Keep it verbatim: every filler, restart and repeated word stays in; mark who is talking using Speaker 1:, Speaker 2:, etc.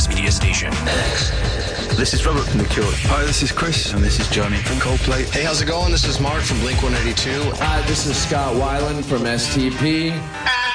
Speaker 1: News Media Station.
Speaker 2: This is Robert from The Cure.
Speaker 3: Hi, this is Chris, and this is Johnny from Coldplay.
Speaker 4: Hey, how's it going? This is Mark from Blink one eighty-two.
Speaker 5: Hi, this is Scott Weiland from S T P.